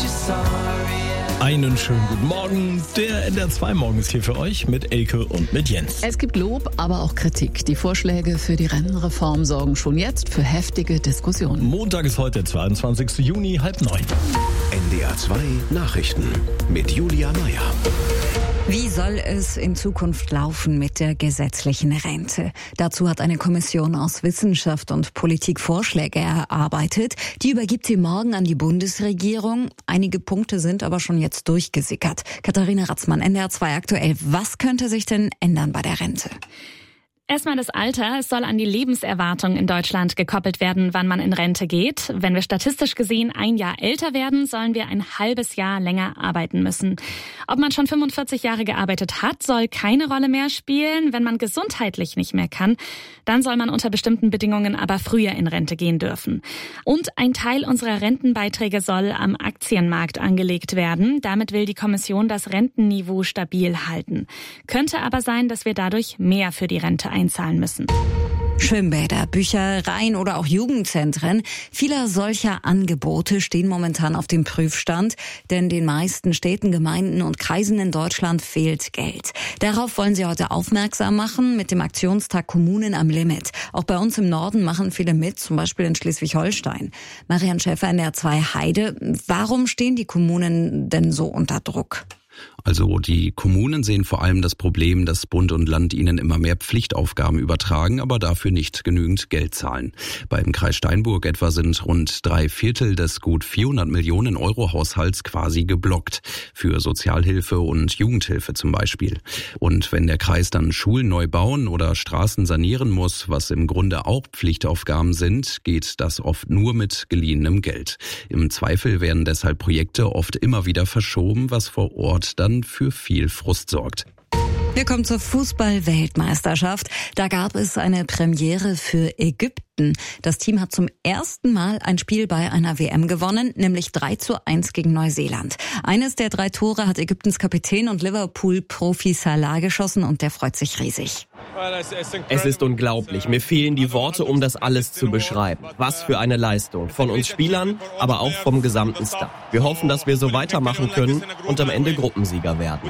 Einen schönen guten Morgen. Der NDR 2 Morgen ist hier für euch mit Elke und mit Jens. Es gibt Lob, aber auch Kritik. Die Vorschläge für die Rentenreform sorgen schon jetzt für heftige Diskussionen. Montag ist heute, 22. Juni, 8:30. NDR 2 Nachrichten mit Julia Meyer. Wie soll es in Zukunft laufen mit der gesetzlichen Rente? Dazu hat eine Kommission aus Wissenschaft und Politik Vorschläge erarbeitet. Die übergibt sie morgen an die Bundesregierung. Einige Punkte sind aber schon jetzt durchgesickert. Katharina Ratzmann, NDR 2 aktuell. Was könnte sich denn ändern bei der Rente? Erstmal das Alter. Es soll an die Lebenserwartung in Deutschland gekoppelt werden, wann man in Rente geht. Wenn wir statistisch gesehen ein Jahr älter werden, sollen wir ein halbes Jahr länger arbeiten müssen. Ob man schon 45 Jahre gearbeitet hat, soll keine Rolle mehr spielen. Wenn man gesundheitlich nicht mehr kann, dann soll man unter bestimmten Bedingungen aber früher in Rente gehen dürfen. Und ein Teil unserer Rentenbeiträge soll am Aktienmarkt angelegt werden. Damit will die Kommission das Rentenniveau stabil halten. Könnte aber sein, dass wir dadurch mehr für die Rente einzahlen müssen. Schwimmbäder, Büchereien oder auch Jugendzentren. Viele solcher Angebote stehen momentan auf dem Prüfstand, denn den meisten Städten, Gemeinden und Kreisen in Deutschland fehlt Geld. Darauf wollen sie heute aufmerksam machen mit dem Aktionstag Kommunen am Limit. Auch bei uns im Norden machen viele mit, zum Beispiel in Schleswig-Holstein. Marian Schäfer, NDR 2 Heide. Warum stehen die Kommunen denn so unter Druck? Also die Kommunen sehen vor allem das Problem, dass Bund und Land ihnen immer mehr Pflichtaufgaben übertragen, aber dafür nicht genügend Geld zahlen. Beim Kreis Steinburg etwa sind rund 3/4 des gut 400 Millionen Euro Haushalts quasi geblockt. Für Sozialhilfe und Jugendhilfe zum Beispiel. Und wenn der Kreis dann Schulen neu bauen oder Straßen sanieren muss, was im Grunde auch Pflichtaufgaben sind, geht das oft nur mit geliehenem Geld. Im Zweifel werden deshalb Projekte oft immer wieder verschoben, was vor Ort dann für viel Frust sorgt. Wir kommen zur Fußball-Weltmeisterschaft. Da gab es eine Premiere für Ägypten. Das Team hat zum ersten Mal ein Spiel bei einer WM gewonnen, nämlich 3:1 gegen Neuseeland. Eines der 3 Tore hat Ägyptens Kapitän und Liverpool-Profi Salah geschossen und der freut sich riesig. Es ist unglaublich. Mir fehlen die Worte, um das alles zu beschreiben. Was für eine Leistung. Von uns Spielern, aber auch vom gesamten Staff. Wir hoffen, dass wir so weitermachen können und am Ende Gruppensieger werden.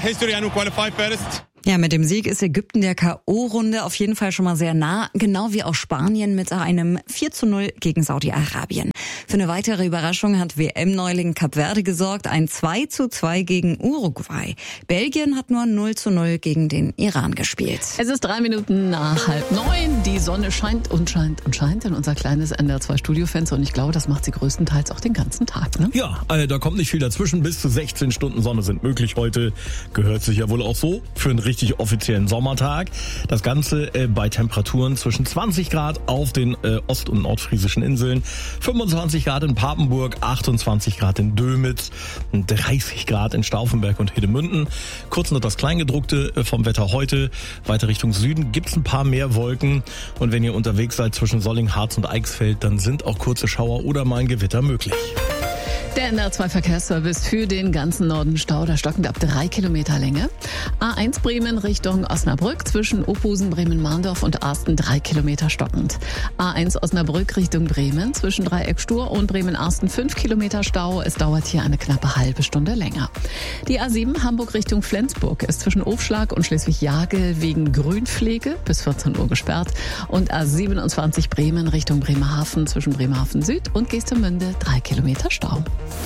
Ja, mit dem Sieg ist Ägypten der K.O.-Runde auf jeden Fall schon mal sehr nah, genau wie auch Spanien mit einem 4:0 gegen Saudi-Arabien. Für eine weitere Überraschung hat WM-Neuling Kap Verde gesorgt, ein 2:2 gegen Uruguay. Belgien hat nur 0:0 gegen den Iran gespielt. Es ist 3 Minuten nach 8:30. Die Sonne scheint und scheint und scheint in unser kleines NDR 2 Studiofenster und ich glaube, das macht sie größtenteils auch den ganzen Tag, ne? Ja, da kommt nicht viel dazwischen. Bis zu 16 Stunden Sonne sind möglich heute. Gehört sich ja wohl auch so für einen richtig offiziellen Sommertag. Das Ganze bei Temperaturen zwischen 20 Grad auf den ost- und nordfriesischen Inseln, 25 Grad in Papenburg, 28 Grad in Dömitz, 30 Grad in Stauffenberg und Hedemünden. Kurz noch das Kleingedruckte vom Wetter heute. Weiter Richtung Süden gibt's ein paar mehr Wolken. Und wenn ihr unterwegs seid zwischen Solling, Harz und Eichsfeld, dann sind auch kurze Schauer oder mal ein Gewitter möglich. Der NDR 2 Verkehrsservice für den ganzen Norden Stau, da stockend ab 3 Kilometer Länge. A1 Bremen Richtung Osnabrück zwischen Ophusen, Bremen-Mahndorf und Arsten 3 Kilometer stockend. A1 Osnabrück Richtung Bremen zwischen Dreieck Stur und Bremen-Arsten 5 Kilometer Stau. Es dauert hier eine knappe halbe Stunde länger. Die A7 Hamburg Richtung Flensburg ist zwischen Ofschlag und Schleswig-Jagel wegen Grünpflege bis 14 Uhr gesperrt. Und A27 Bremen Richtung Bremerhaven zwischen Bremerhaven Süd und Geestemünde 3 Kilometer Stau.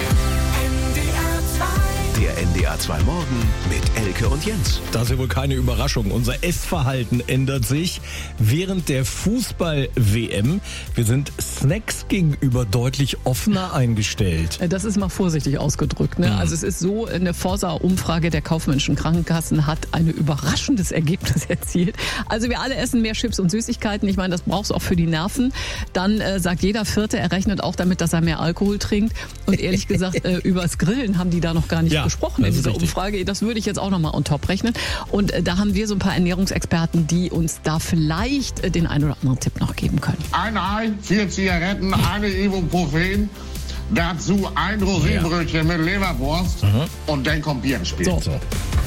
Der NDR 2 Morgen mit Elke und Jens. Das ist ja wohl keine Überraschung. Unser Essverhalten ändert sich während der Fußball-WM. Wir sind Snacks gegenüber deutlich offener eingestellt. Das ist mal vorsichtig ausgedrückt, ne? Also es ist so, eine Forsa-Umfrage der kaufmännischen Krankenkassen hat ein überraschendes Ergebnis erzielt. Also wir alle essen mehr Chips und Süßigkeiten. Ich meine, das brauchst du auch für die Nerven. Dann sagt jeder Vierte, er rechnet auch damit, dass er mehr Alkohol trinkt. Und ehrlich gesagt, übers Grillen haben die da noch gar nicht gesprochen in dieser Umfrage. Das würde ich jetzt auch nochmal on top rechnen. Und da haben wir so ein paar Ernährungsexperten, die uns da vielleicht den einen oder anderen Tipp noch geben können. Ein Ei, 4 Zigaretten, eine Ibuprofen, dazu ein Rosinenbrötchen mit Leberwurst und dann kommt Bier ins Spiel. So.